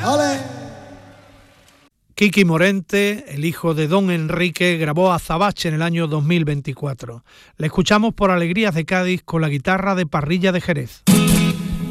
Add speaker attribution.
Speaker 1: ¡Ole! Kiki Morente, el hijo de Don Enrique, grabó Azabache en el año 2024. Le escuchamos por Alegrías de Cádiz con la guitarra de Parrilla de Jerez.